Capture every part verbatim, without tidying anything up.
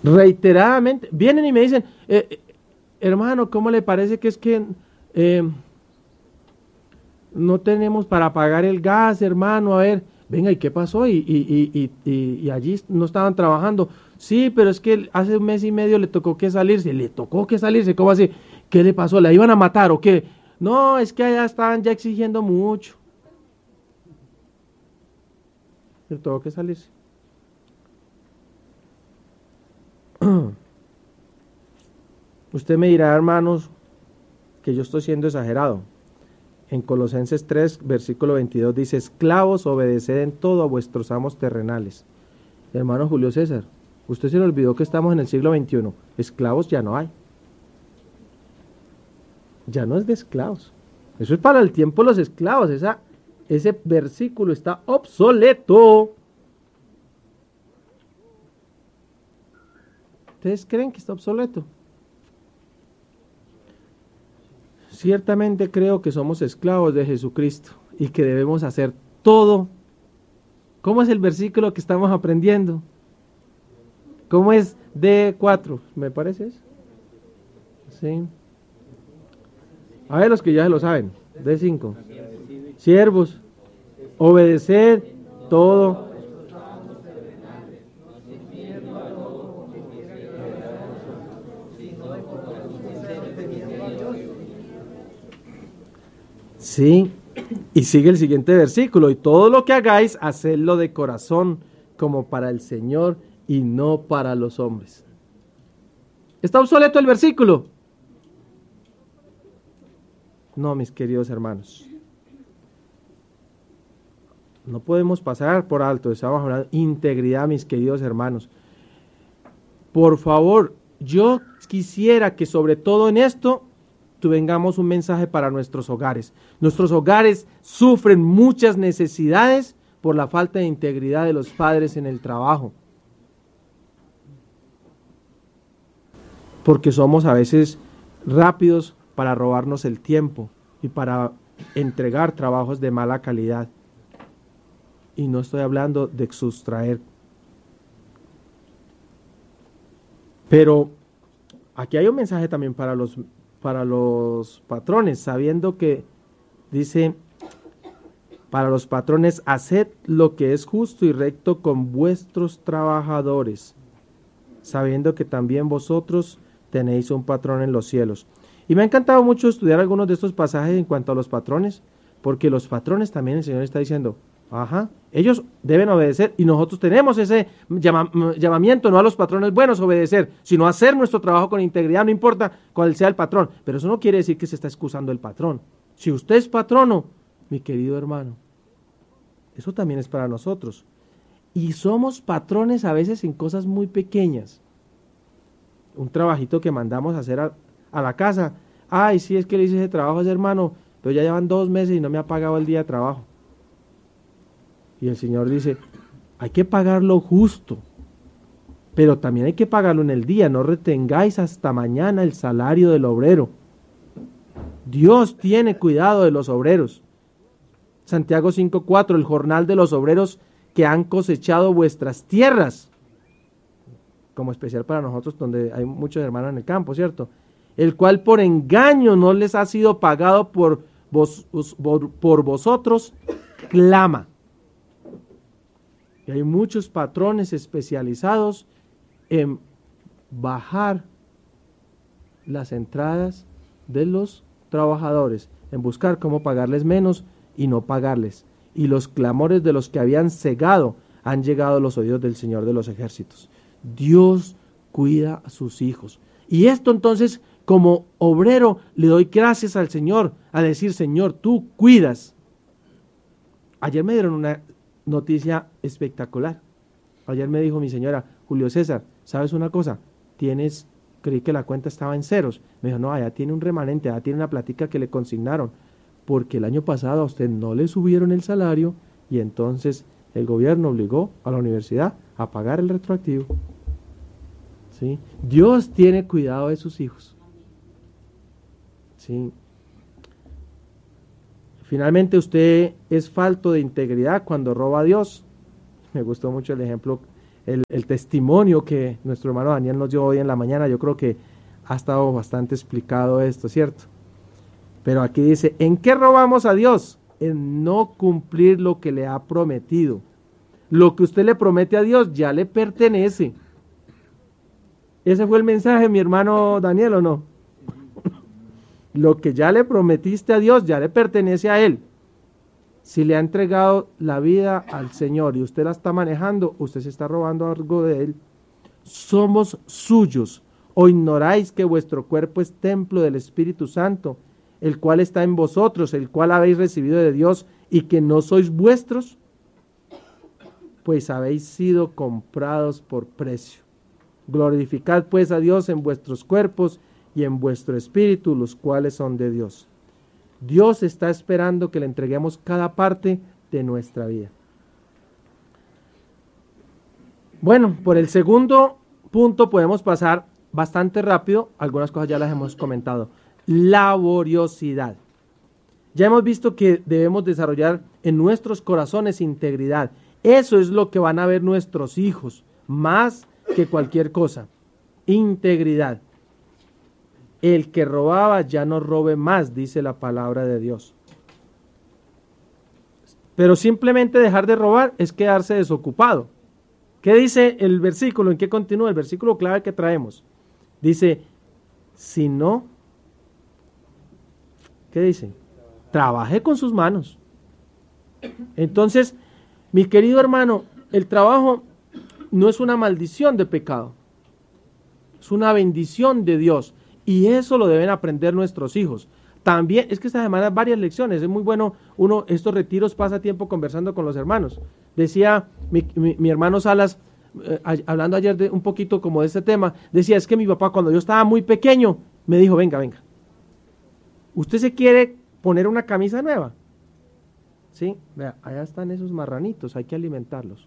Reiteradamente, vienen y me dicen, eh, eh, hermano, ¿cómo le parece que es que eh, no tenemos para pagar el gas, hermano? A ver, venga, ¿y qué pasó? Y, y, y, y, y allí no estaban trabajando. Sí, pero es que hace un mes y medio le tocó que salirse, le tocó que salirse, ¿cómo así? ¿Qué le pasó? ¿La iban a matar o qué? No, es que allá estaban ya exigiendo mucho. Le tocó que salirse. Usted me dirá, hermanos, que yo estoy siendo exagerado. En Colosenses tres, versículo veintidós dice, esclavos, obedeced en todo a vuestros amos terrenales. Hermano Julio César, usted se le olvidó que estamos en el siglo veintiuno. Esclavos ya no hay. Ya no es de esclavos. Eso es para el tiempo de los esclavos. Esa, ese versículo está obsoleto. ¿Ustedes creen que está obsoleto? Ciertamente creo que somos esclavos de Jesucristo y que debemos hacer todo. ¿Cómo es el versículo que estamos aprendiendo? ¿Cómo es? D cuatro, ¿me parece? Sí. A ver los que ya se lo saben. D cinco. Siervos, obedecer todo. Sí, y sigue el siguiente versículo, y todo lo que hagáis, hacedlo de corazón, como para el Señor y no para los hombres. ¿Está obsoleto el versículo? No, mis queridos hermanos. No podemos pasar por alto, estamos hablando de integridad, mis queridos hermanos. Por favor, yo quisiera que sobre todo en esto tengamos un mensaje para nuestros hogares. Nuestros hogares sufren muchas necesidades por la falta de integridad de los padres en el trabajo. Porque somos a veces rápidos para robarnos el tiempo y para entregar trabajos de mala calidad. Y no estoy hablando de sustraer. Pero aquí hay un mensaje también para los para los patrones, sabiendo que dice, para los patrones, haced lo que es justo y recto con vuestros trabajadores, sabiendo que también vosotros tenéis un patrón en los cielos. Y me ha encantado mucho estudiar algunos de estos pasajes en cuanto a los patrones, porque los patrones también el Señor está diciendo, ajá, ellos deben obedecer y nosotros tenemos ese llama, llamamiento, no a los patrones buenos obedecer, sino hacer nuestro trabajo con integridad, no importa cuál sea el patrón. Pero eso no quiere decir que se está excusando el patrón. Si usted es patrono, mi querido hermano, eso también es para nosotros. Y somos patrones a veces en cosas muy pequeñas. Un trabajito que mandamos a hacer a, a la casa. Ay, sí, es que le hice ese trabajo a ese hermano, pero ya llevan dos meses y no me ha pagado el día de trabajo. Y el Señor dice, hay que pagarlo justo, pero también hay que pagarlo en el día, no retengáis hasta mañana el salario del obrero. Dios tiene cuidado de los obreros. Santiago cinco cuatro, el jornal de los obreros que han cosechado vuestras tierras, como especial para nosotros donde hay muchos hermanos en el campo, ¿cierto? El cual por engaño no les ha sido pagado por, vos, por, por vosotros, clama. Y hay muchos patrones especializados en bajar las entradas de los trabajadores, en buscar cómo pagarles menos y no pagarles. Y los clamores de los que habían cegado han llegado a los oídos del Señor de los ejércitos. Dios cuida a sus hijos. Y esto entonces, como obrero, le doy gracias al Señor, a decir, Señor, tú cuidas. Ayer me dieron una noticia espectacular. Ayer me dijo mi señora, Julio César, ¿sabes una cosa? Tienes, creí que la cuenta estaba en ceros. Me dijo, no, allá tiene un remanente, allá tiene una platica que le consignaron, porque el año pasado a usted no le subieron el salario y entonces el gobierno obligó a la universidad a pagar el retroactivo. ¿Sí? Dios tiene cuidado de sus hijos. ¿Sí? Finalmente, usted es falto de integridad cuando roba a Dios. Me gustó mucho el ejemplo el, el testimonio que nuestro hermano Daniel nos dio hoy en la mañana, yo creo que ha estado bastante explicado esto, ¿cierto? Pero aquí dice, ¿en qué robamos a Dios? En no cumplir lo que le ha prometido. Lo que usted le promete a Dios ya le pertenece. ¿Ese fue el mensaje, mi hermano Daniel, o no? Lo que ya le prometiste a Dios ya le pertenece a Él. Si le ha entregado la vida al Señor y usted la está manejando, usted se está robando algo de Él. Somos suyos. ¿O ignoráis que vuestro cuerpo es templo del Espíritu Santo, el cual está en vosotros, el cual habéis recibido de Dios, y que no sois vuestros? Pues habéis sido comprados por precio. Glorificad pues a Dios en vuestros cuerpos y en vuestro espíritu, los cuales son de Dios. Dios está esperando que le entreguemos cada parte de nuestra vida. Bueno, por el segundo punto podemos pasar bastante rápido, algunas cosas ya las hemos comentado. Laboriosidad. Ya hemos visto que debemos desarrollar en nuestros corazones integridad. Eso es lo que van a ver nuestros hijos, más que cualquier cosa. Integridad. El que robaba ya no robe más, dice la palabra de Dios. Pero simplemente dejar de robar es quedarse desocupado. ¿Qué dice el versículo? ¿En qué continúa? El versículo clave que traemos. Dice, si no, ¿qué dice? Trabaje con sus manos. Entonces, mi querido hermano, el trabajo no es una maldición de pecado, es una bendición de Dios, y eso lo deben aprender nuestros hijos. También, es que esta semana varias lecciones, es muy bueno, uno, estos retiros pasa tiempo conversando con los hermanos. Decía mi, mi, mi hermano Salas, eh, a, hablando ayer de un poquito como de este tema, decía, es que mi papá cuando yo estaba muy pequeño, me dijo, venga, venga, ¿usted se quiere poner una camisa nueva? Sí, vea, allá están esos marranitos, hay que alimentarlos.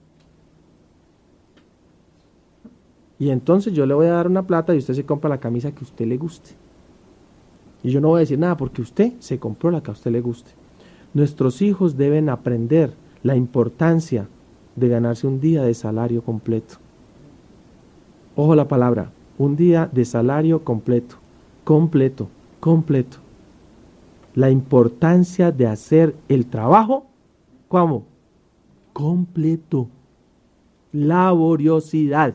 Y entonces yo le voy a dar una plata y usted se compra la camisa que a usted le guste. Y yo no voy a decir nada porque usted se compró la que a usted le guste. Nuestros hijos deben aprender la importancia de ganarse un día de salario completo. Ojo la palabra, un día de salario completo, completo, completo. La importancia de hacer el trabajo, ¿cómo? Completo. Laboriosidad.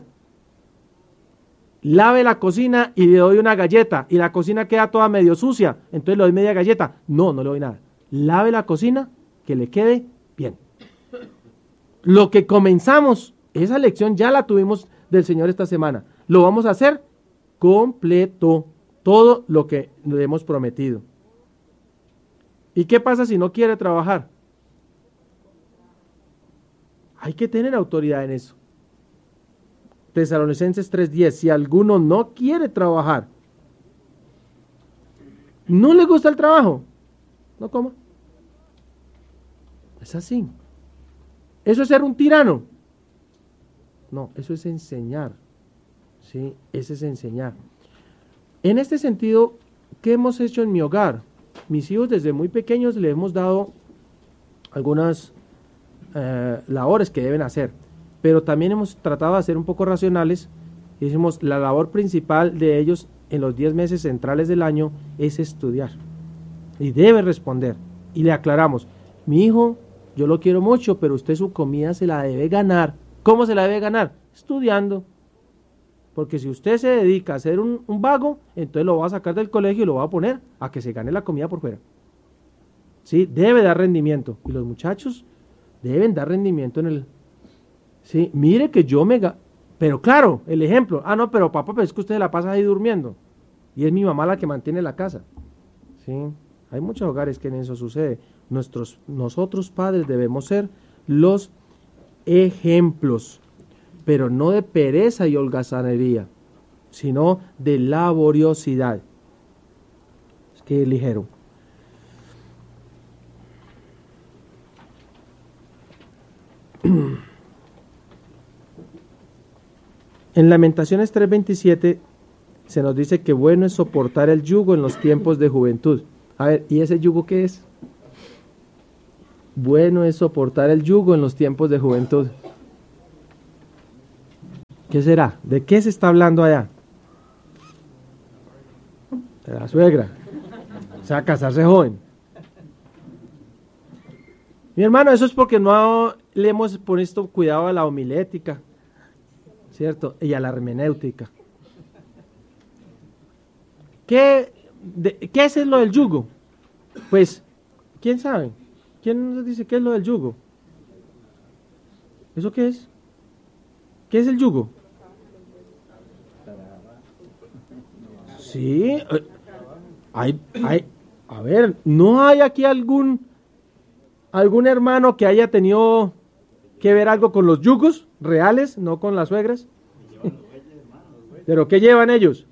Lave la cocina y le doy una galleta y la cocina queda toda medio sucia, entonces le doy media galleta. No, no le doy nada. Lave la cocina, que le quede bien. Lo que comenzamos, esa lección ya la tuvimos del Señor esta semana. Lo vamos a hacer completo, todo lo que le hemos prometido. ¿Y qué pasa si no quiere trabajar? Hay que tener autoridad en eso. Tesalonicenses tres diez, si alguno no quiere trabajar, no le gusta el trabajo, no coma. Es así. ¿Eso es ser un tirano? No, eso es enseñar. Sí, eso es enseñar. En este sentido, ¿qué hemos hecho en mi hogar? Mis hijos desde muy pequeños les hemos dado algunas eh, labores que deben hacer, pero también hemos tratado de ser un poco racionales. Y decimos, la labor principal de ellos en los diez meses centrales del año es estudiar. Y debe responder. Y le aclaramos, mi hijo, yo lo quiero mucho, pero usted su comida se la debe ganar. ¿Cómo se la debe ganar? Estudiando. Porque si usted se dedica a ser un, un vago, entonces lo va a sacar del colegio y lo va a poner a que se gane la comida por fuera. ¿Sí? Debe dar rendimiento. Y los muchachos deben dar rendimiento en el... Sí, mire que yo me... Ga... Pero claro, el ejemplo. Ah, no, pero papá, pero es que usted la pasa ahí durmiendo. Y es mi mamá la que mantiene la casa. Sí, hay muchos hogares que en eso sucede. Nuestros, nosotros padres debemos ser los ejemplos, pero no de pereza y holgazanería, sino de laboriosidad. Es que es ligero. En Lamentaciones tres veintisiete se nos dice que bueno es soportar el yugo en los tiempos de juventud. A ver, ¿y ese yugo qué es? Bueno es soportar el yugo en los tiempos de juventud. ¿Qué será? ¿De qué se está hablando allá? De la suegra. O sea, casarse joven. Mi hermano, eso es porque no le hemos puesto cuidado a la homilética, ¿cierto? Y a la hermenéutica. ¿Qué, de, ¿Qué es lo del yugo? Pues, ¿quién sabe? ¿Quién nos dice qué es lo del yugo? ¿Eso qué es? ¿Qué es el yugo? Sí, eh, hay, hay, a ver, ¿no hay aquí algún, algún hermano que haya tenido que ver algo con los yugos reales, no con las suegras? ¿Pero qué llevan ellos?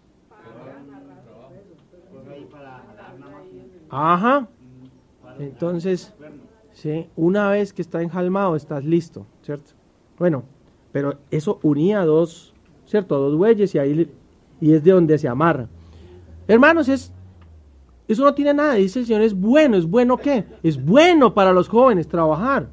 Ajá. Entonces, sí, una vez que está enjalmado, estás listo, ¿cierto? Bueno, pero eso unía a dos, ¿cierto? A dos bueyes y ahí y es de donde se amarra. Hermanos, es, eso no tiene nada, dice el Señor, es bueno. ¿Es bueno qué? Es bueno para los jóvenes trabajar.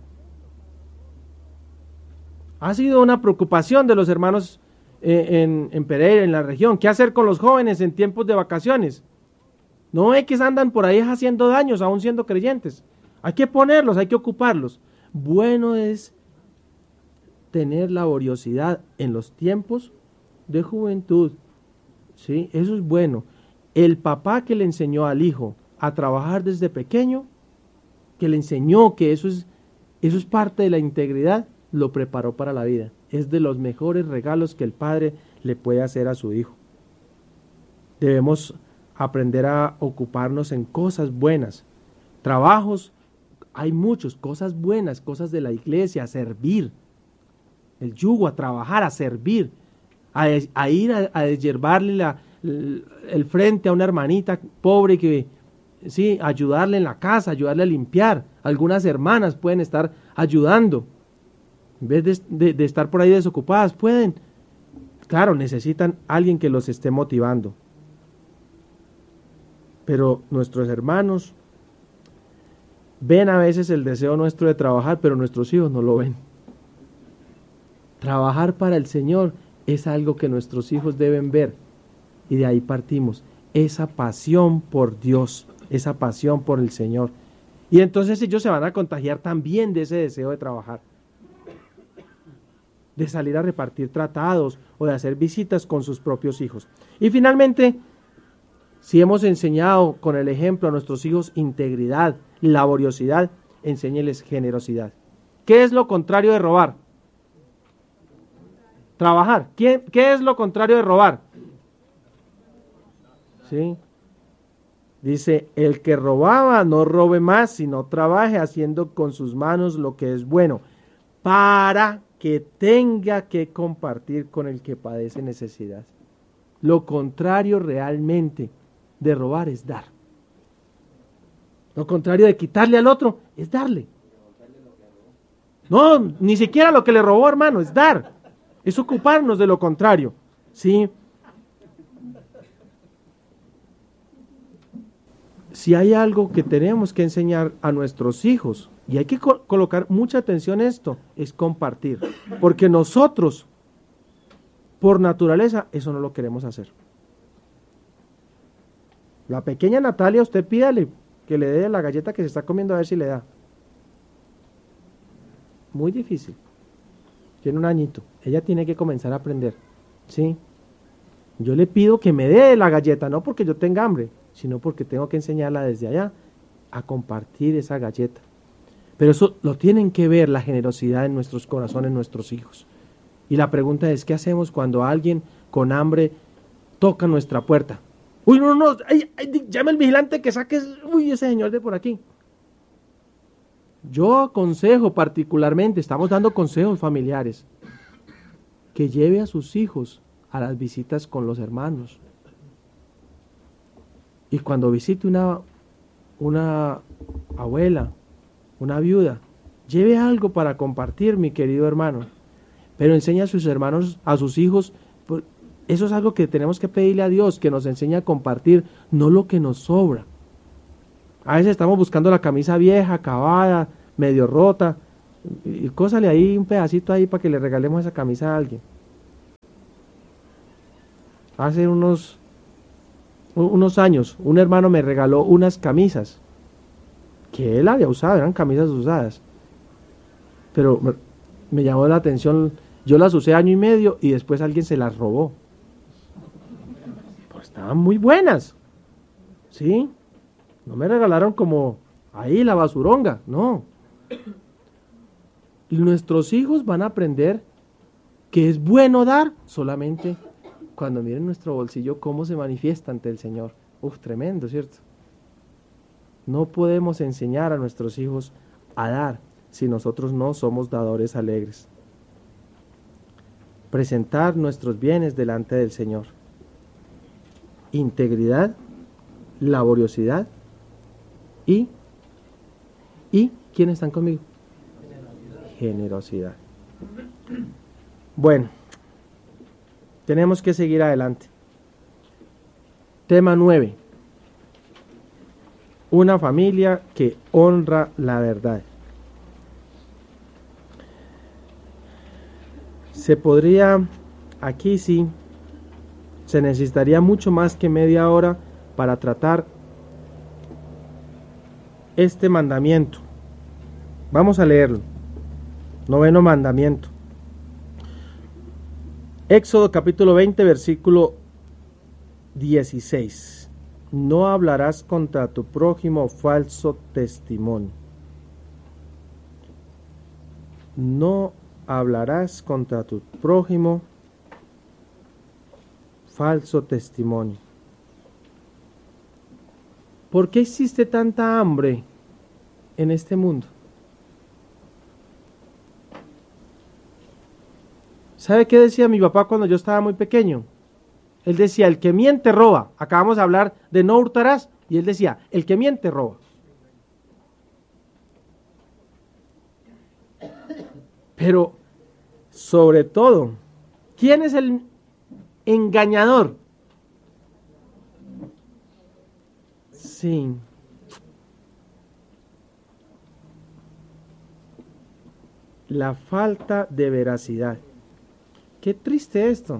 Ha sido una preocupación de los hermanos eh, en, en Pereira, en la región. ¿Qué hacer con los jóvenes en tiempos de vacaciones? No es que andan por ahí haciendo daños, aún siendo creyentes. Hay que ponerlos, hay que ocuparlos. Bueno es tener laboriosidad en los tiempos de juventud. ¿Sí? Eso es bueno. El papá que le enseñó al hijo a trabajar desde pequeño, que le enseñó que eso es, eso es parte de la integridad, lo preparó para la vida. Es de los mejores regalos que el padre le puede hacer a su hijo. Debemos aprender a ocuparnos en cosas buenas. Trabajos, hay muchos, cosas buenas, cosas de la iglesia, a servir. El yugo, a trabajar, a servir. A, a ir a, a deshiervarle la, el frente a una hermanita pobre que, sí, ayudarle en la casa, ayudarle a limpiar. Algunas hermanas pueden estar ayudando. En vez de, de, de estar por ahí desocupadas, pueden. Claro, necesitan alguien que los esté motivando. Pero nuestros hermanos ven a veces el deseo nuestro de trabajar, pero nuestros hijos no lo ven. Trabajar para el Señor es algo que nuestros hijos deben ver. Y de ahí partimos. Esa pasión por Dios, esa pasión por el Señor. Y entonces ellos se van a contagiar también de ese deseo de trabajar. De salir a repartir tratados o de hacer visitas con sus propios hijos. Y finalmente, si hemos enseñado con el ejemplo a nuestros hijos integridad, laboriosidad, enséñeles generosidad. ¿Qué es lo contrario de robar? Trabajar. ¿Qué, qué es lo contrario de robar? ¿Sí? Dice, el que robaba no robe más, sino trabaje haciendo con sus manos lo que es bueno, para que tenga que compartir con el que padece necesidad. Lo contrario realmente de robar es dar. Lo contrario de quitarle al otro es darle. No, ni siquiera lo que le robó, hermano, es dar. Es ocuparnos de lo contrario. ¿Sí? Si hay algo que tenemos que enseñar a nuestros hijos, y hay que co- colocar mucha atención en esto, es compartir. Porque nosotros, por naturaleza, eso no lo queremos hacer. La pequeña Natalia, usted pídale que le dé la galleta que se está comiendo a ver si le da. Muy difícil. Tiene un añito. Ella tiene que comenzar a aprender. ¿Sí? Yo le pido que me dé la galleta, no porque yo tenga hambre, sino porque tengo que enseñarla desde allá a compartir esa galleta. Pero eso lo tienen que ver, la generosidad en nuestros corazones, nuestros hijos. Y la pregunta es, ¿qué hacemos cuando alguien con hambre toca nuestra puerta? Uy, no, no, ay, ay, llame al vigilante que saque, uy, ese señor de por aquí. Yo aconsejo particularmente, estamos dando consejos familiares, que lleve a sus hijos a las visitas con los hermanos. Y cuando visite una, una abuela, una viuda, lleve algo para compartir, mi querido hermano. Pero enseña a sus hermanos, a sus hijos, eso es algo que tenemos que pedirle a Dios, que nos enseñe a compartir, no lo que nos sobra. A veces estamos buscando la camisa vieja, acabada, medio rota, y cósale ahí un pedacito ahí para que le regalemos esa camisa a alguien. Hace unos, unos años, un hermano me regaló unas camisas que él había usado, eran camisas usadas. Pero me, me llamó la atención, yo las usé año y medio y después alguien se las robó. Pues estaban muy buenas, ¿sí? No me regalaron como ahí la basuronga, no. Y nuestros hijos van a aprender que es bueno dar solamente cuando miren nuestro bolsillo cómo se manifiesta ante el Señor. Uf, tremendo, ¿cierto? No podemos enseñar a nuestros hijos a dar si nosotros no somos dadores alegres. Presentar nuestros bienes delante del Señor. Integridad, laboriosidad y, y ¿quiénes están conmigo? Generosidad. Bueno, tenemos que seguir adelante. Tema nueve. Una familia que honra la verdad. Se podría, aquí sí, se necesitaría mucho más que media hora para tratar este mandamiento. Vamos a leerlo. Noveno mandamiento. Éxodo capítulo veinte, versículo dieciséis. No hablarás contra tu prójimo falso testimonio. No hablarás contra tu prójimo falso testimonio. ¿Por qué existe tanta hambre en este mundo? ¿Sabe qué decía mi papá cuando yo estaba muy pequeño? Él decía, el que miente roba. Acabamos de hablar de no hurtarás. Y él decía, el que miente roba. Pero, sobre todo, ¿quién es el engañador? Sí. La falta de veracidad. Qué triste esto.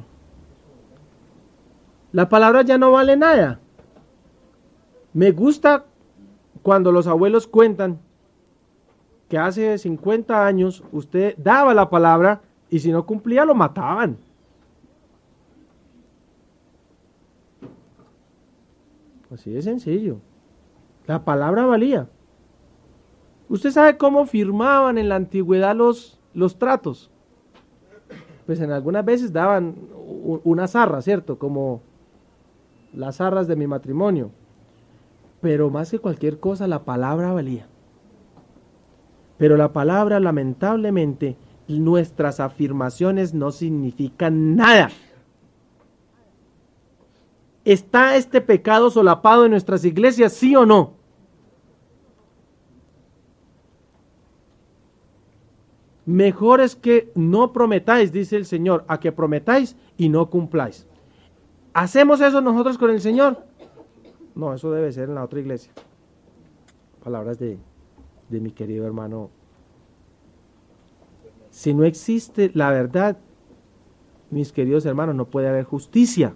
La palabra ya no vale nada. Me gusta cuando los abuelos cuentan que hace cincuenta años usted daba la palabra y si no cumplía lo mataban. Así de sencillo. La palabra valía. ¿Usted sabe cómo firmaban en la antigüedad los, los tratos? Pues en algunas veces daban una zarra, ¿cierto? Como las zarras de mi matrimonio. Pero más que cualquier cosa, la palabra valía. Pero la palabra, lamentablemente, nuestras afirmaciones no significan nada. ¿Está este pecado solapado en nuestras iglesias, sí o no? Mejor es que no prometáis, dice el Señor, a que prometáis y no cumpláis. ¿Hacemos eso nosotros con el Señor? No, eso debe ser en la otra iglesia. Palabras de, de mi querido hermano. Si no existe la verdad, mis queridos hermanos, no puede haber justicia.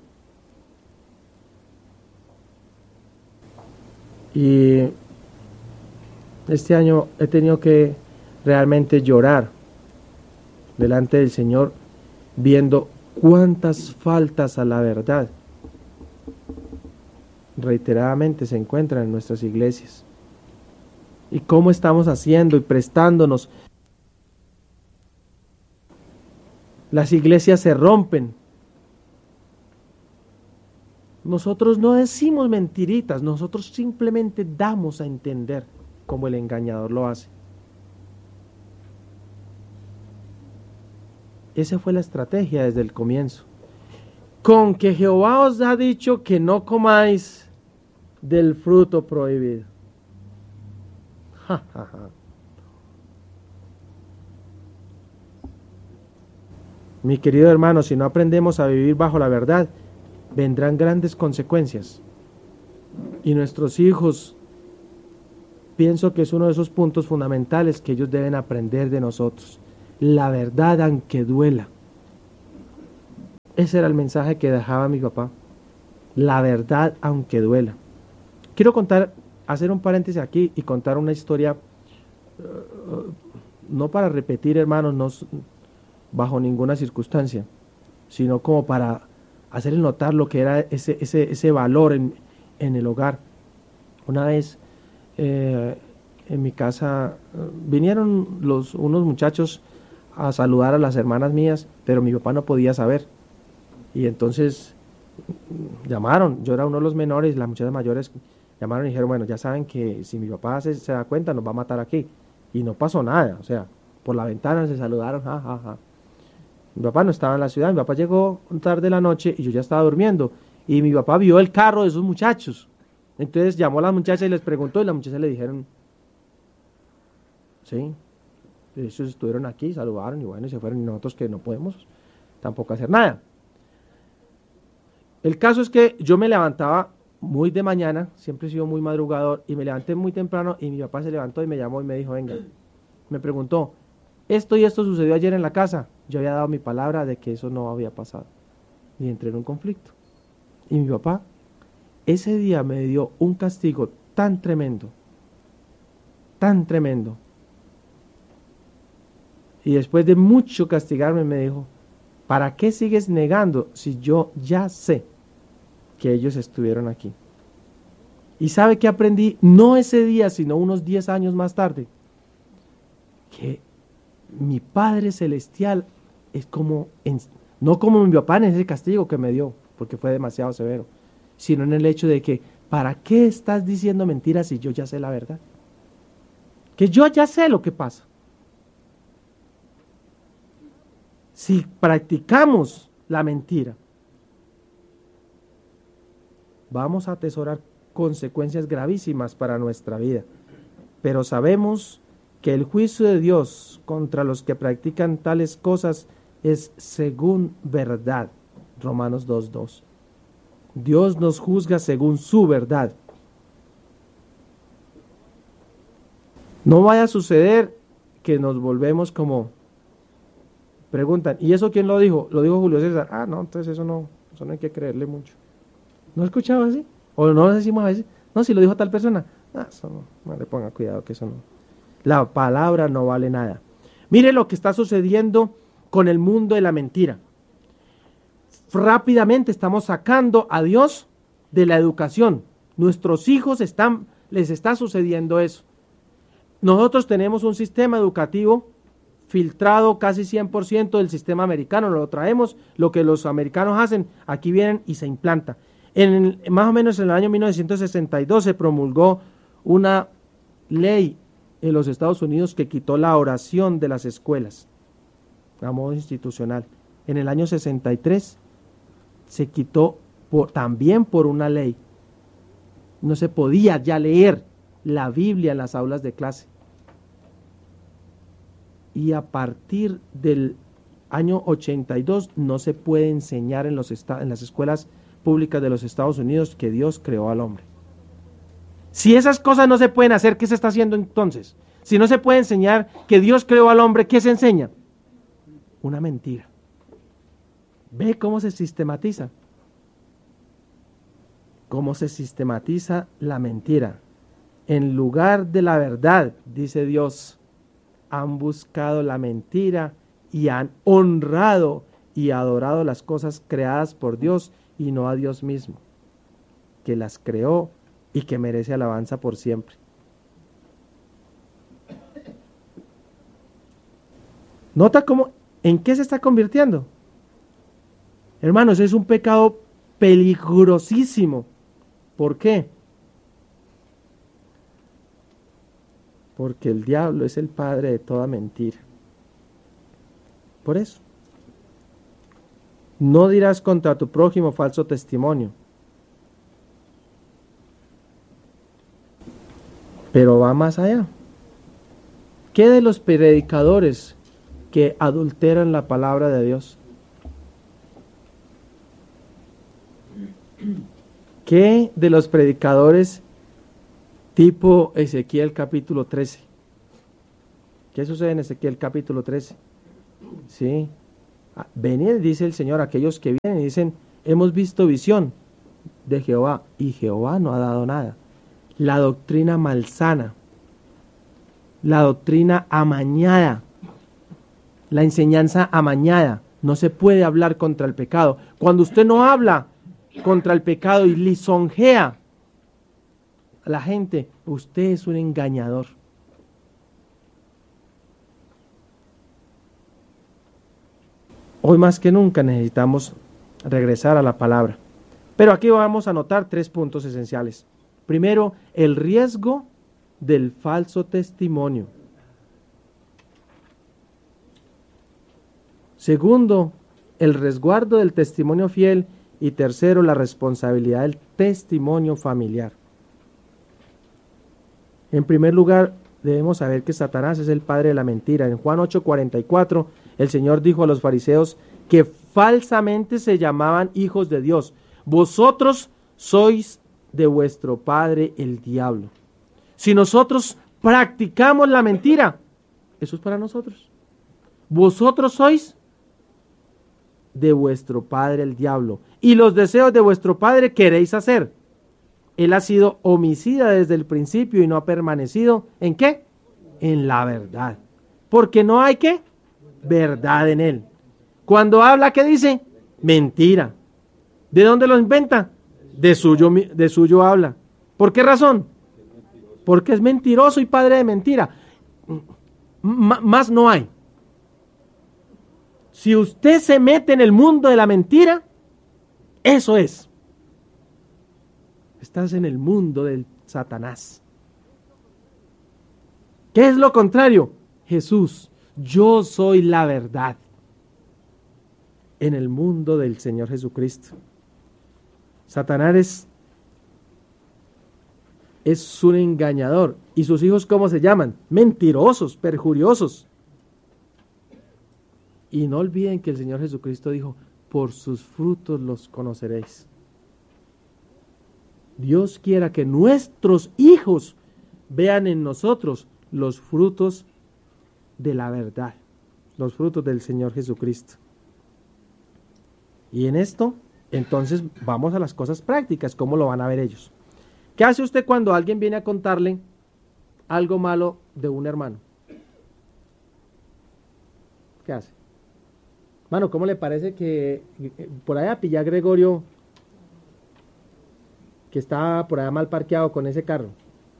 Y este año he tenido que realmente llorar delante del Señor, viendo cuántas faltas a la verdad reiteradamente se encuentran en nuestras iglesias y cómo estamos haciendo y prestándonos. Las iglesias se rompen. Nosotros no decimos mentiritas, nosotros simplemente damos a entender como el engañador lo hace. Esa fue la estrategia desde el comienzo. Con que Jehová os ha dicho que no comáis del fruto prohibido. Ja, ja, ja. Mi querido hermano, si no aprendemos a vivir bajo la verdad, vendrán grandes consecuencias. Y nuestros hijos, pienso que es uno de esos puntos fundamentales que ellos deben aprender de nosotros. La verdad, aunque duela. Ese era el mensaje que dejaba mi papá. La verdad aunque duela. Quiero contar, hacer un paréntesis aquí y contar una historia, uh, no para repetir, hermanos, no, bajo ninguna circunstancia, sino como para hacer notar lo que era ese, ese, ese valor en, en el hogar. Una vez eh, en mi casa uh, vinieron los, unos muchachos a saludar a las hermanas mías, pero mi papá no podía saber. Y entonces llamaron, yo era uno de los menores, las muchachas mayores llamaron y dijeron, bueno, ya saben que si mi papá se, se da cuenta nos va a matar aquí. Y no pasó nada, o sea, por la ventana se saludaron, ja, ja, ja. Mi papá no estaba en la ciudad, mi papá llegó tarde de la noche y yo ya estaba durmiendo. Y mi papá vio el carro de esos muchachos. Entonces llamó a las muchachas y les preguntó y las muchachas le dijeron, sí, ellos estuvieron aquí, saludaron y bueno, y se fueron y nosotros que no podemos tampoco hacer nada. El caso es que yo me levantaba muy de mañana, siempre he sido muy madrugador, y me levanté muy temprano y mi papá se levantó y me llamó y me dijo, venga, me preguntó, esto y esto sucedió ayer en la casa. Yo había dado mi palabra de que eso no había pasado. Y entré en un conflicto. Y mi papá ese día me dio un castigo tan tremendo, tan tremendo. Y después de mucho castigarme me dijo, ¿para qué sigues negando si yo ya sé que ellos estuvieron aquí? ¿Y sabe qué aprendí? No ese día, sino unos diez años más tarde. Que mi Padre Celestial es como, en, no como mi papá en ese castigo que me dio, porque fue demasiado severo, sino en el hecho de que, ¿para qué estás diciendo mentiras si yo ya sé la verdad? Que yo ya sé lo que pasa. Si practicamos la mentira, vamos a atesorar consecuencias gravísimas para nuestra vida. Pero sabemos que el juicio de Dios contra los que practican tales cosas es según verdad. Romanos dos dos. Dios nos juzga según su verdad. No vaya a suceder que nos volvemos como... Preguntan, ¿y eso quién lo dijo? Lo dijo Julio César. Ah, no, entonces eso no, eso no hay que creerle mucho. ¿No he escuchado así? O no lo decimos a veces. No, si lo dijo tal persona. Ah, eso no, no le ponga cuidado que eso no. La palabra no vale nada. Mire lo que está sucediendo con el mundo de la mentira. Rápidamente estamos sacando a Dios de la educación. Nuestros hijos están, les está sucediendo eso. Nosotros tenemos un sistema educativo filtrado casi cien por ciento del sistema americano, lo traemos, lo que los americanos hacen, aquí vienen y se implanta. En el, más o menos en el año mil novecientos sesenta y dos se promulgó una ley en los Estados Unidos que quitó la oración de las escuelas a modo institucional. En el año sesenta y tres se quitó por, también por una ley. No se podía ya leer la Biblia en las aulas de clase. Y a partir del año ochenta y dos no se puede enseñar en, los en las escuelas públicas de los Estados Unidos que Dios creó al hombre. Si esas cosas no se pueden hacer, ¿qué se está haciendo entonces? Si no se puede enseñar que Dios creó al hombre, ¿qué se enseña? Una mentira. ¿Ve cómo se sistematiza? ¿Cómo se sistematiza la mentira? En lugar de la verdad, dice Dios, han buscado la mentira y han honrado y adorado las cosas creadas por Dios y no a Dios mismo, que las creó y que merece alabanza por siempre. ¿Nota cómo, en qué se está convirtiendo? Hermanos, es un pecado peligrosísimo. ¿Por qué? Porque el diablo es el padre de toda mentira. Por eso. No dirás contra tu prójimo falso testimonio. Pero va más allá. ¿Qué de los predicadores que adulteran la palabra de Dios? ¿Qué de los predicadores tipo Ezequiel capítulo trece? ¿Qué sucede en Ezequiel capítulo trece? Sí, Venid, dice el Señor, aquellos que vienen y dicen, hemos visto visión de Jehová, y Jehová no ha dado nada. La doctrina malsana, la doctrina amañada, la enseñanza amañada. No se puede hablar contra el pecado. Cuando usted no habla contra el pecado y lisonjea a la gente, usted es un engañador. Hoy más que nunca necesitamos regresar a la palabra. Pero aquí vamos a notar tres puntos esenciales. Primero, el riesgo del falso testimonio. Segundo, el resguardo del testimonio fiel. Y tercero, la responsabilidad del testimonio familiar. En primer lugar, debemos saber que Satanás es el padre de la mentira. En Juan ocho cuarenta y cuatro, el Señor dijo a los fariseos que falsamente se llamaban hijos de Dios. Vosotros sois de vuestro padre el diablo. Si nosotros practicamos la mentira, eso es para nosotros. Vosotros sois de vuestro padre el diablo, y los deseos de vuestro padre queréis hacer. Él ha sido homicida desde el principio y no ha permanecido, ¿en qué? En la verdad. Porque no hay, ¿qué? Verdad en él. Cuando habla, ¿qué dice? Mentira. ¿De dónde lo inventa? De suyo, de suyo habla. ¿Por qué razón? Porque es mentiroso y padre de mentira. M- más no hay. Si usted se mete en el mundo de la mentira, eso es. Estás en el mundo del Satanás. ¿Qué es lo contrario? Jesús, yo soy la verdad. En el mundo del Señor Jesucristo. Satanás es, es un engañador. ¿Y sus hijos cómo se llaman? Mentirosos, perjuriosos. Y no olviden que el Señor Jesucristo dijo, por sus frutos los conoceréis. Dios quiera que nuestros hijos vean en nosotros los frutos de la verdad, los frutos del Señor Jesucristo. Y en esto, entonces, vamos a las cosas prácticas, ¿cómo lo van a ver ellos? ¿Qué hace usted cuando alguien viene a contarle algo malo de un hermano? ¿Qué hace? Mano, ¿cómo le parece que por allá pilla Gregorio, que está por allá mal parqueado con ese carro?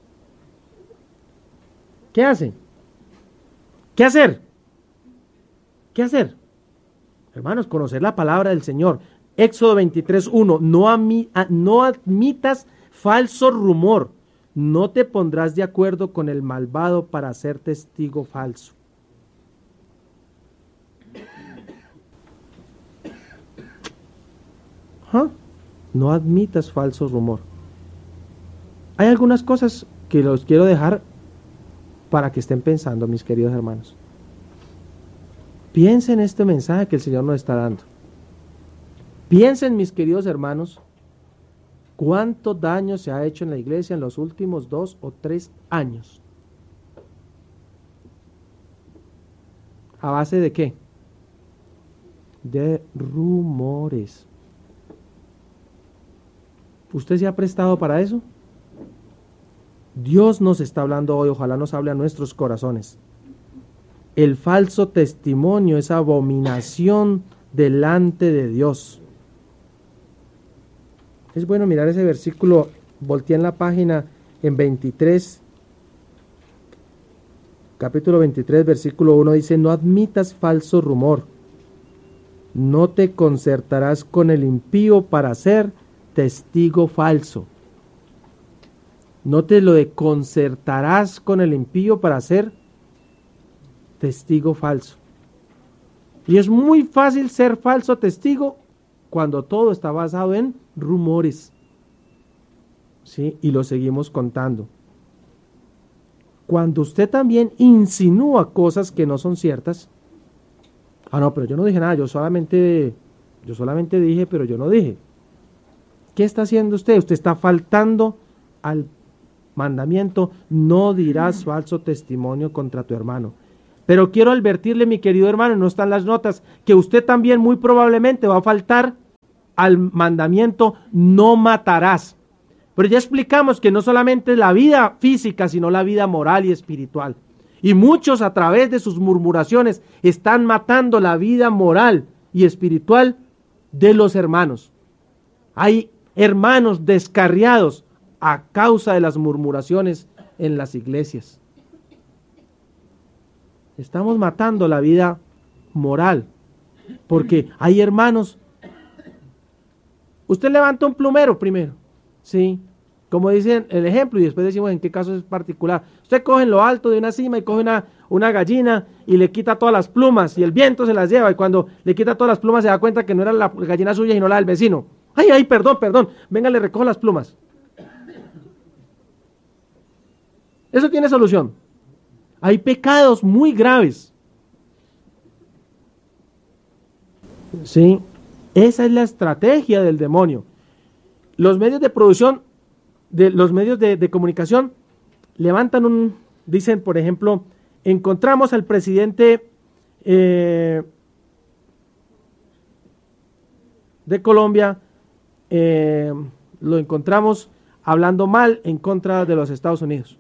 ¿Qué hace? ¿Qué hacer? ¿Qué hacer? Hermanos, conocer la palabra del Señor. Éxodo veintitrés uno, no, ami, no admitas falso rumor, no te pondrás de acuerdo con el malvado para ser testigo falso. ¿Ah? No admitas falso rumor. Hay algunas cosas que los quiero dejar para que estén pensando, mis queridos hermanos. Piensen en este mensaje que el Señor nos está dando. Piensen, mis queridos hermanos, cuánto daño se ha hecho en la iglesia en los últimos dos o tres años. ¿A base de qué? De rumores. ¿Usted se ha prestado para eso? Dios nos está hablando hoy, ojalá nos hable a nuestros corazones. El falso testimonio es abominación delante de Dios. Es bueno mirar ese versículo, volteé en la página en veintitrés, capítulo veintitrés, versículo uno, dice, no admitas falso rumor, no te concertarás con el impío para ser testigo falso. Note lo de concertarás con el impío para ser testigo falso. Y es muy fácil ser falso testigo cuando todo está basado en rumores. ¿Sí? Y lo seguimos contando. Cuando usted también insinúa cosas que no son ciertas. Ah, no, pero yo no dije nada, yo solamente, yo solamente dije, pero yo no dije. ¿Qué está haciendo usted? Usted está faltando al mandamiento, no dirás falso testimonio contra tu hermano. Pero quiero advertirle, mi querido hermano, no están las notas, que usted también muy probablemente va a faltar al mandamiento no matarás. Pero ya explicamos que no solamente la vida física, sino la vida moral y espiritual. Y muchos a través de sus murmuraciones están matando la vida moral y espiritual de los hermanos. Hay hermanos descarriados a causa de las murmuraciones en las iglesias. Estamos matando la vida moral, porque hay hermanos. Usted levanta un plumero primero, ¿sí? Como dicen el ejemplo, y después decimos en qué caso es particular. Usted coge en lo alto de una cima y coge una, una gallina y le quita todas las plumas, y el viento se las lleva, y cuando le quita todas las plumas se da cuenta que no era la gallina suya y no la del vecino. Ay, ay, perdón, perdón, venga, le recojo las plumas. Eso tiene solución. Hay pecados muy graves. Sí, esa es la estrategia del demonio. Los medios de producción, de los medios de, de comunicación, levantan un, dicen, por ejemplo, encontramos al presidente eh, de Colombia, eh, lo encontramos hablando mal en contra de los Estados Unidos.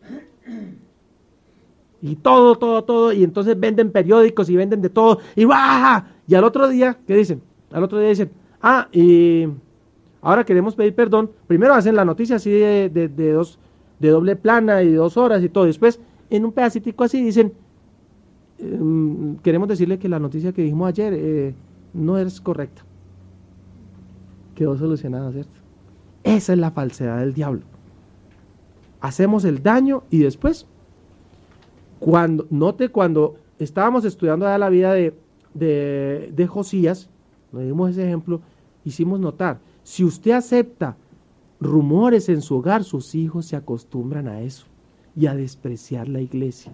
Y todo, todo, todo, y entonces venden periódicos y venden de todo, y ¡bah! Y al otro día, ¿qué dicen? Al otro día dicen, ah, y ahora queremos pedir perdón. Primero hacen la noticia así de, de, de dos, de doble plana y de dos horas y todo. Después, en un pedacitico así dicen, eh, queremos decirle que la noticia que dijimos ayer eh, no es correcta. Quedó solucionada, ¿cierto? Esa es la falsedad del diablo. Hacemos el daño y después, cuando, note cuando estábamos estudiando ya la vida de, de, de Josías, nos dimos ese ejemplo, hicimos notar, si usted acepta rumores en su hogar, sus hijos se acostumbran a eso y a despreciar la iglesia.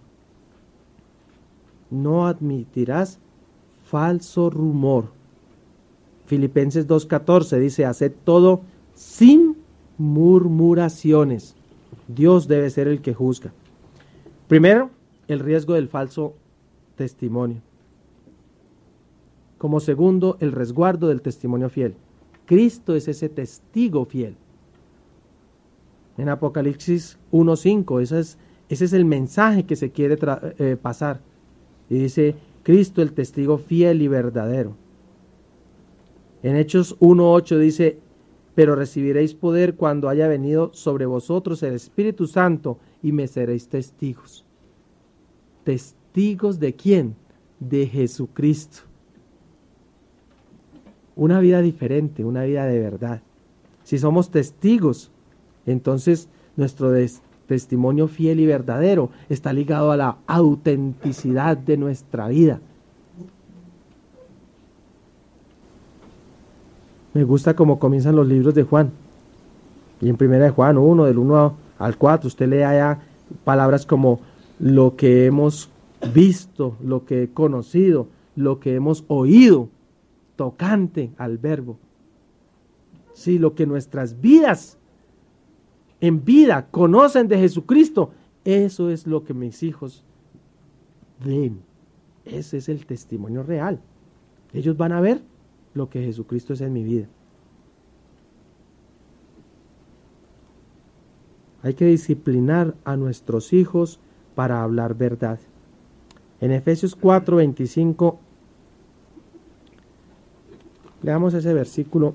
No admitirás falso rumor. Filipenses dos catorce dice, haced todo sin murmuraciones. Dios debe ser el que juzga. Primero, el riesgo del falso testimonio. Como segundo, el resguardo del testimonio fiel. Cristo es ese testigo fiel. En Apocalipsis uno cinco, ese es, ese es el mensaje que se quiere eh, pasar. Y dice, Cristo el testigo fiel y verdadero. En Hechos uno ocho dice, pero recibiréis poder cuando haya venido sobre vosotros el Espíritu Santo y me seréis testigos. ¿Testigos de quién? De Jesucristo. Una vida diferente, una vida de verdad. Si somos testigos, entonces nuestro testimonio fiel y verdadero está ligado a la autenticidad de nuestra vida. Me gusta cómo comienzan los libros de Juan. Y en primera de Juan uno, del uno al cuatro, usted lee allá palabras como lo que hemos visto, lo que he conocido, lo que hemos oído, tocante al verbo. Sí, lo que nuestras vidas en vida conocen de Jesucristo, eso es lo que mis hijos ven. Ese es el testimonio real. Ellos van a ver lo que Jesucristo es en mi vida. Hay que disciplinar a nuestros hijos para hablar verdad. En Efesios cuatro veinticinco, leamos ese versículo.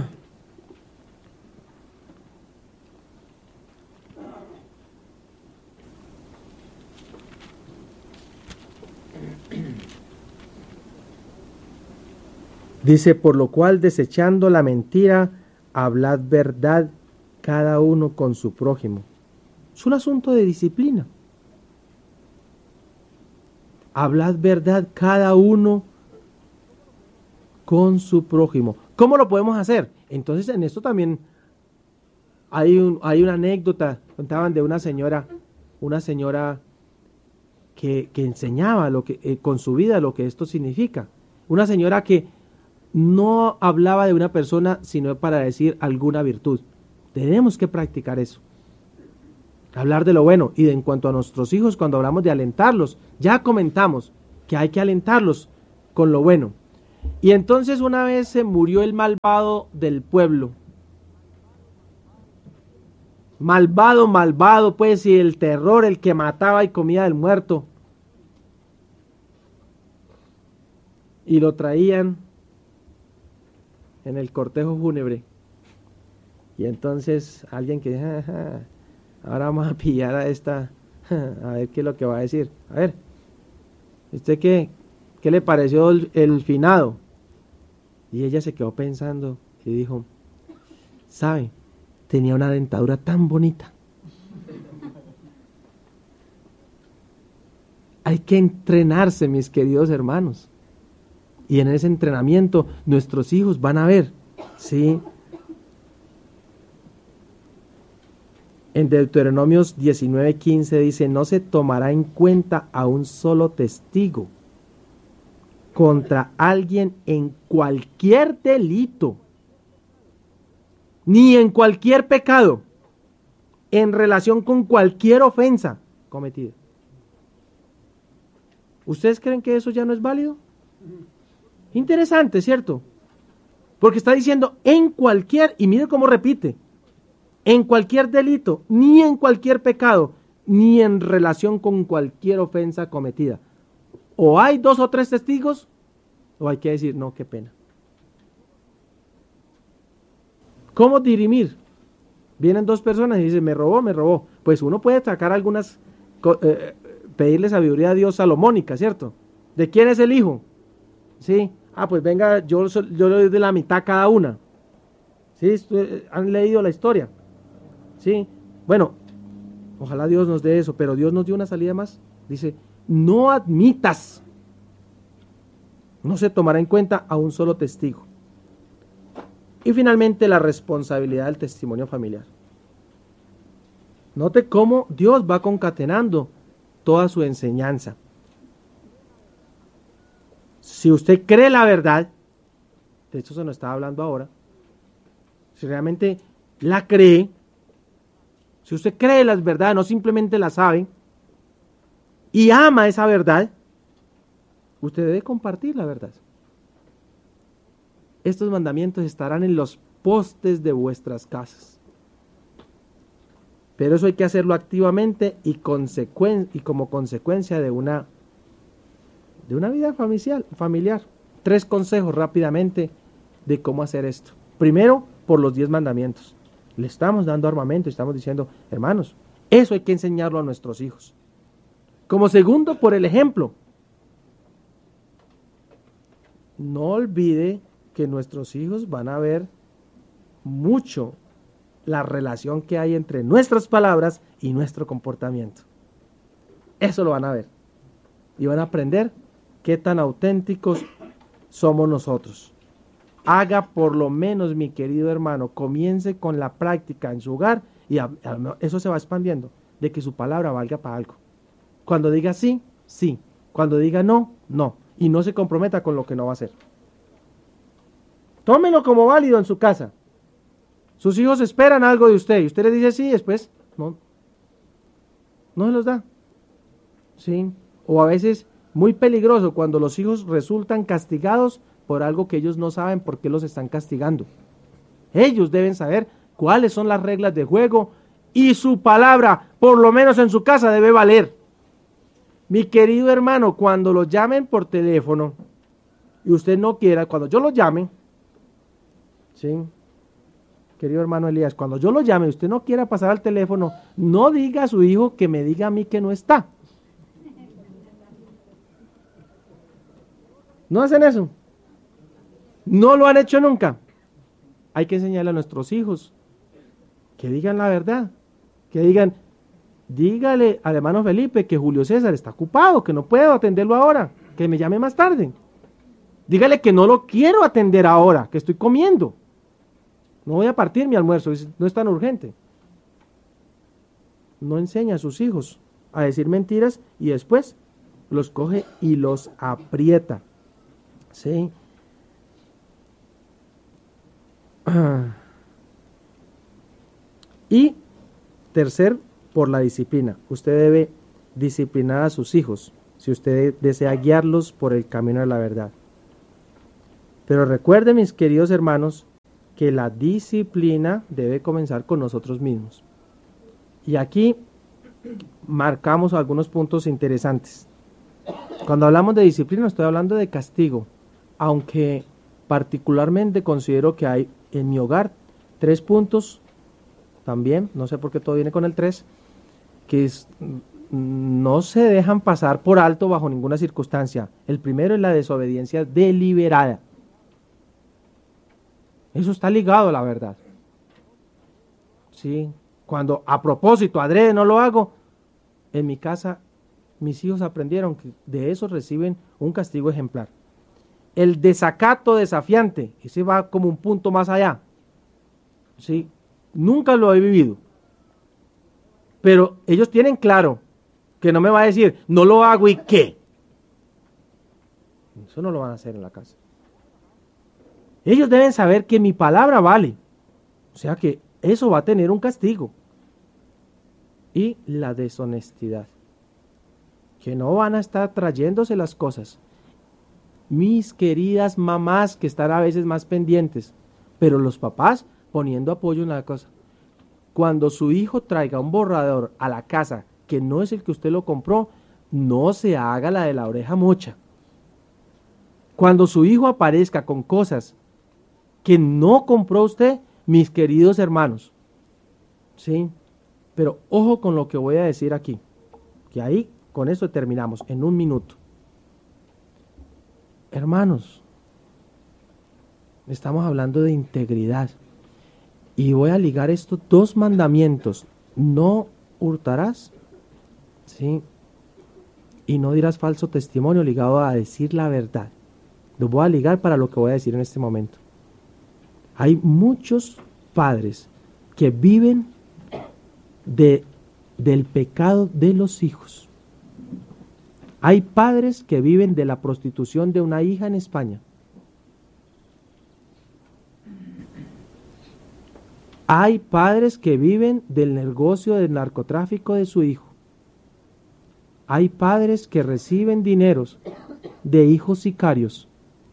Dice, por lo cual, desechando la mentira, hablad verdad cada uno con su prójimo. Es un asunto de disciplina. Hablad verdad cada uno con su prójimo. ¿Cómo lo podemos hacer? Entonces, en esto también hay, un, hay una anécdota. Contaban de una señora, una señora que, que enseñaba lo que, eh, con su vida lo que esto significa. Una señora que no hablaba de una persona sino para decir alguna virtud. Tenemos que practicar eso. hablar de lo bueno. Y de, en cuanto a nuestros hijos, cuando hablamos de alentarlos, ya comentamos que hay que alentarlos con lo bueno. Y entonces una vez se murió el malvado del pueblo. Malvado, malvado, pues, y el terror, el que mataba y comía del muerto. Y lo traían en el cortejo fúnebre. Y entonces alguien que, ja, ja, ahora vamos a pillar a esta, ja, a ver qué es lo que va a decir. A ver, ¿usted qué, qué le pareció el, el finado? Y ella se quedó pensando y dijo, ¿sabe? Tenía una dentadura tan bonita. Hay que entrenarse, mis queridos hermanos. Y en ese entrenamiento nuestros hijos van a ver, ¿sí? En Deuteronomios diecinueve quince dice, no se tomará en cuenta a un solo testigo contra alguien en cualquier delito, ni en cualquier pecado, en relación con cualquier ofensa cometida. ¿Ustedes creen que eso ya no es válido? Interesante, ¿cierto? Porque está diciendo en cualquier, y mire cómo repite, en cualquier delito, ni en cualquier pecado, ni en relación con cualquier ofensa cometida. O hay dos o tres testigos, o hay que decir, no, qué pena. ¿Cómo dirimir? Vienen dos personas y dicen, me robó, me robó. Pues uno puede sacar algunas, eh, pedirle sabiduría a Dios salomónica, ¿cierto? ¿De quién es el hijo? Sí. Ah, pues venga, yo, yo le doy de la mitad a cada una. ¿Sí? ¿Han leído la historia? Sí. Bueno, ojalá Dios nos dé eso, pero Dios nos dio una salida más. Dice, no admitas, no se tomará en cuenta a un solo testigo. Y finalmente la responsabilidad del testimonio familiar. Note cómo Dios va concatenando toda su enseñanza. Si usted cree la verdad, de esto se nos está hablando ahora, si realmente la cree, si usted cree las verdades, no simplemente la sabe, y ama esa verdad, usted debe compartir la verdad. Estos mandamientos estarán en los postes de vuestras casas. Pero eso hay que hacerlo activamente y, consecuen- y como consecuencia de una, de una vida familiar, familiar. Tres consejos rápidamente de cómo hacer esto. Primero, por los diez mandamientos. Le estamos dando armamento y estamos diciendo, hermanos, eso hay que enseñarlo a nuestros hijos. Como segundo, por el ejemplo. No olvide que nuestros hijos van a ver mucho la relación que hay entre nuestras palabras y nuestro comportamiento. Eso lo van a ver. Y van a aprender qué tan auténticos somos nosotros. Haga por lo menos, mi querido hermano, comience con la práctica en su hogar y a, a, eso se va expandiendo, de que su palabra valga para algo. Cuando diga sí, sí. Cuando diga no, no. Y no se comprometa con lo que no va a hacer. Tómelo como válido en su casa. Sus hijos esperan algo de usted y usted le dice sí, después no. No se los da. Sí. O a veces muy peligroso cuando los hijos resultan castigados por algo que ellos no saben por qué los están castigando. Ellos deben saber cuáles son las reglas de juego y su palabra, por lo menos en su casa, debe valer. Mi querido hermano, cuando lo llamen por teléfono y usted no quiera, cuando yo lo llame, ¿sí? Querido hermano Elías, cuando yo lo llame y usted no quiera pasar al teléfono, no diga a su hijo que me diga a mí que no está. ¿No hacen eso? ¿No lo han hecho nunca? Hay que enseñarle a nuestros hijos que digan la verdad, que digan, dígale al hermano Felipe que Julio César está ocupado, que no puedo atenderlo ahora, que me llame más tarde. Dígale que no lo quiero atender ahora, que estoy comiendo. No voy a partir mi almuerzo, no es tan urgente. No enseña a sus hijos a decir mentiras y después los coge y los aprieta. ¿Sí? Y tercer por la disciplina. Usted debe disciplinar a sus hijos si usted desea guiarlos por el camino de la verdad. Pero recuerden, mis queridos hermanos, que la disciplina debe comenzar con nosotros mismos. Y aquí marcamos algunos puntos interesantes. Cuando hablamos de disciplina, estoy hablando de castigo, aunque particularmente considero que hay en mi hogar tres puntos también, no sé por qué todo viene con el tres, que es, no se dejan pasar por alto bajo ninguna circunstancia. El primero es la desobediencia deliberada. Eso está ligado a la verdad. Sí, cuando a propósito, adrede no lo hago, en mi casa mis hijos aprendieron que de eso reciben un castigo ejemplar. El desacato desafiante, ese va como un punto más allá. Sí, nunca lo he vivido. Pero ellos tienen claro que no me va a decir, no lo hago y qué. Eso no lo van a hacer en la casa. Ellos deben saber que mi palabra vale. O sea que eso va a tener un castigo. Y la deshonestidad. Que no van a estar trayéndose las cosas. Mis queridas mamás que están a veces más pendientes, pero los papás poniendo apoyo en la cosa. Cuando su hijo traiga un borrador a la casa que no es el que usted lo compró, no se haga la de la oreja mocha. Cuando su hijo aparezca con cosas que no compró usted, mis queridos hermanos, ¿sí? Pero ojo con lo que voy a decir aquí, que ahí con eso terminamos en un minuto. Hermanos, estamos hablando de integridad y voy a ligar estos dos mandamientos: no hurtarás, ¿sí? Y no dirás falso testimonio, ligado a decir la verdad. Los voy a ligar para lo que voy a decir en este momento. Hay muchos padres que viven de, del pecado de los hijos. Hay padres que viven de la prostitución de una hija en España. Hay padres que viven del negocio del narcotráfico de su hijo. Hay padres que reciben dineros de hijos sicarios.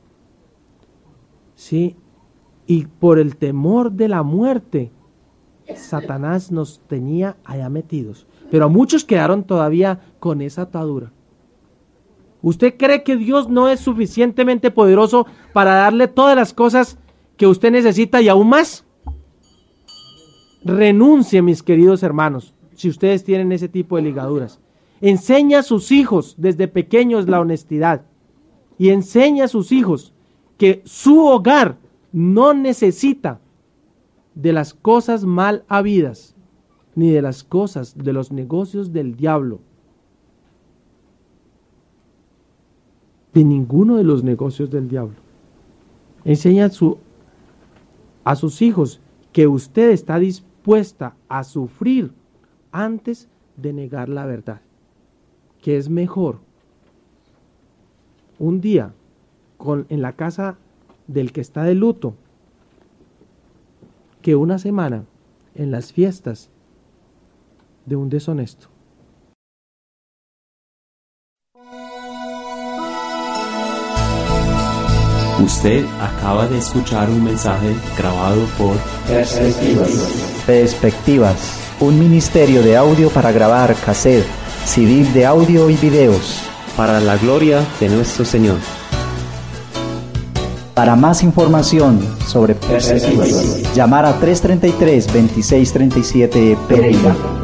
Sí, y por el temor de la muerte, Satanás nos tenía allá metidos. Pero muchos quedaron todavía con esa atadura. ¿Usted cree que Dios no es suficientemente poderoso para darle todas las cosas que usted necesita y aún más? Renuncie, mis queridos hermanos, si ustedes tienen ese tipo de ligaduras. Enseña a sus hijos desde pequeños la honestidad. Y enseña a sus hijos que su hogar no necesita de las cosas mal habidas, ni de las cosas, de los negocios del diablo. De ninguno de los negocios del diablo. Enseña a, su, a sus hijos que usted está dispuesta a sufrir antes de negar la verdad. Que es mejor un día con, en la casa del que está de luto que una semana en las fiestas de un deshonesto. Usted acaba de escuchar un mensaje grabado por Perspectivas. Perspectivas, un ministerio de audio para grabar cassette, C D de audio y videos. Para la gloria de nuestro Señor. Para más información sobre Perspectivas, llamar a tres treinta y tres, veintiséis treinta y siete Pereira.